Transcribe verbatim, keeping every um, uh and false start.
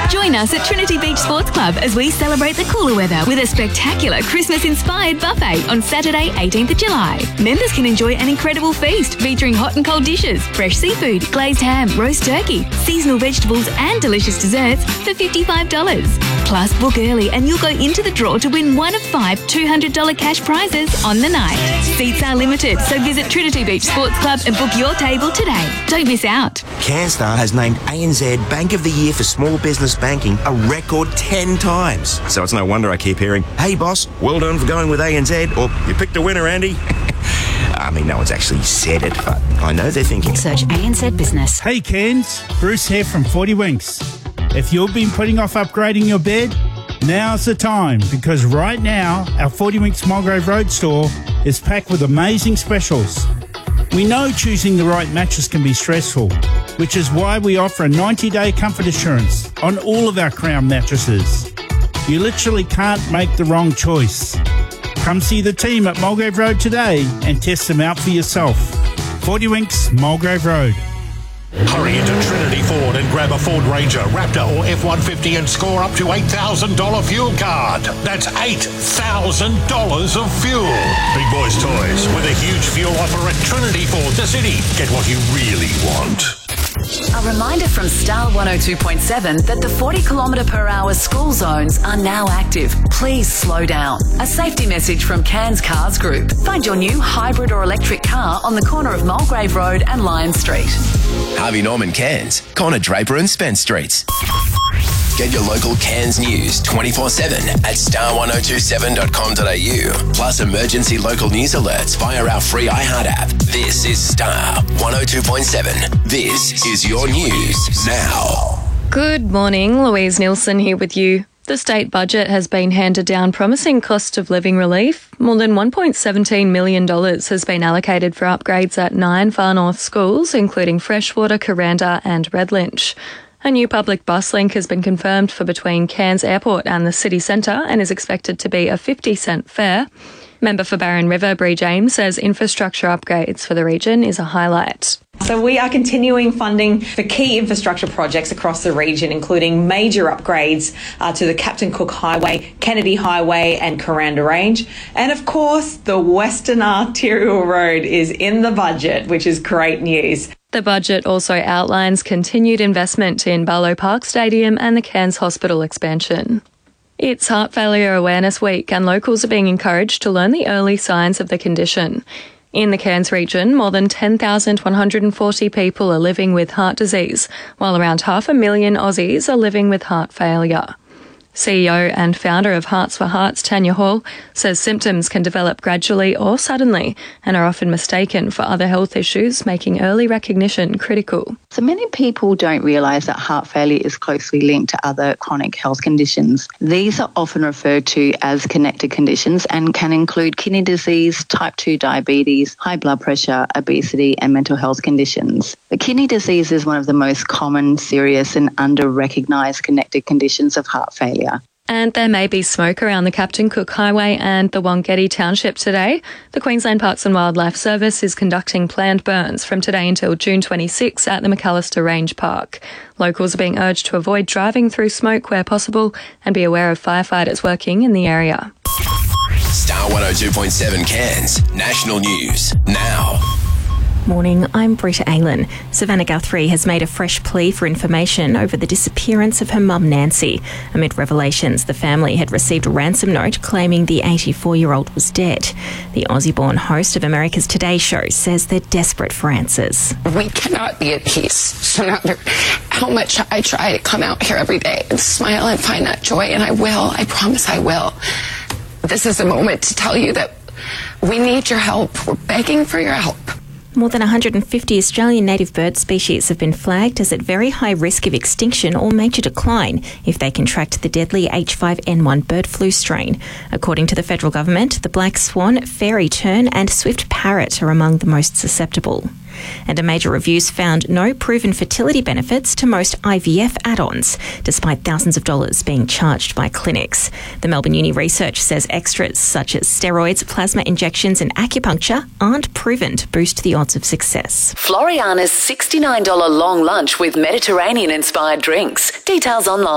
Join us at Trinity Beach Sports Club as we celebrate the cooler weather with a spectacular Christmas-inspired buffet on Saturday, eighteenth of July. Members can enjoy an incredible feast featuring hot and cold dishes, fresh seafood, glazed ham, roast turkey, seasonal vegetables and delicious desserts for fifty-five dollars. Plus, book early and you'll go into the draw to win one of five two hundred dollars cash prizes on the night. Seats are limited, so visit Trinity Beach Sports Club and book your table today. Don't miss out. CanStar has named A N Z Bank of the Year for Small Business Banking a record ten times. So it's no wonder I keep hearing, "Hey boss, well done for going with A N Z," or "You picked a winner, Andy." I mean, no one's actually said it, but I know they're thinking. Search A N Z Business. Hey Cairns, Bruce here from forty Winks. If you've been putting off upgrading your bed, now's the time, because right now our forty Winks Mulgrave Road store is packed with amazing specials. We know choosing the right mattress can be stressful, which is why we offer a ninety-day comfort assurance on all of our Crown mattresses. You literally can't make the wrong choice. Come see the team at Mulgrave Road today and test them out for yourself. forty Winks, Mulgrave Road. Hurry into Trinity Ford and grab a Ford Ranger, Raptor or F one fifty and score up to eight thousand dollars fuel card. That's eight thousand dollars of fuel. Big Boys Toys with a huge fuel offer at Trinity Ford, the city. Get what you really want. A reminder from Star one oh two point seven that the forty kilometre per hour school zones are now active. Please slow down. A safety message from Cairns Cars Group. Find your new hybrid or electric car on the corner of Mulgrave Road and Lion Street. Harvey Norman Cairns, corner Draper and Spence Streets. Get your local Cairns news twenty-four seven at star ten twenty-seven dot com dot a u. Plus emergency local news alerts via our free iHeart app. This is Star one oh two point seven. This is your news now. Good morning, Louise Nielsen here with you. The state budget has been handed down promising cost of living relief. More than one point one seven million dollars has been allocated for upgrades at nine Far North schools, including Freshwater, Kuranda and Redlynch. A new public bus link has been confirmed for between Cairns Airport and the city centre and is expected to be a fifty cent fare. Member for Barron River, Bree James, says infrastructure upgrades for the region is a highlight. So we are continuing funding for key infrastructure projects across the region, including major upgrades uh, to the Captain Cook Highway, Kennedy Highway and Kuranda Range. And of course, the Western Arterial Road is in the budget, which is great news. The budget also outlines continued investment in Barlow Park Stadium and the Cairns Hospital expansion. It's Heart Failure Awareness Week and locals are being encouraged to learn the early signs of the condition. In the Cairns region, more than ten thousand one hundred forty people are living with heart disease, while around half a million Aussies are living with heart failure. C E O and founder of Hearts for Hearts, Tanya Hall, says symptoms can develop gradually or suddenly and are often mistaken for other health issues, making early recognition critical. So many people don't realise that heart failure is closely linked to other chronic health conditions. These are often referred to as connected conditions and can include kidney disease, type two diabetes, high blood pressure, obesity and mental health conditions. But kidney disease is one of the most common, serious and under-recognised connected conditions of heart failure. And there may be smoke around the Captain Cook Highway and the Wongatty Township today. The Queensland Parks and Wildlife Service is conducting planned burns from today until June twenty-sixth at the McAllister Range Park. Locals are being urged to avoid driving through smoke where possible and be aware of firefighters working in the area. Star one oh two point seven Cairns, national news now. Morning, I'm Britta Aylan. Savannah Guthrie has made a fresh plea for information over the disappearance of her mum Nancy. Amid revelations, the family had received a ransom note claiming the eighty-four-year-old was dead. The Aussie-born host of America's Today Show says they're desperate for answers. We cannot be at peace. So no matter how much I try to come out here every day and smile and find that joy, and I will, I promise I will. This is a moment to tell you that we need your help. We're begging for your help. More than one hundred fifty Australian native bird species have been flagged as at very high risk of extinction or major decline if they contract the deadly H five N one bird flu strain. According to the federal government, the black swan, fairy tern and swift parrot are among the most susceptible. And a major review's found no proven fertility benefits to most I V F add-ons, despite thousands of dollars being charged by clinics. The Melbourne Uni research says extras such as steroids, plasma injections and acupuncture aren't proven to boost the odds of success. Floriana's sixty-nine dollars long lunch with Mediterranean-inspired drinks. Details online.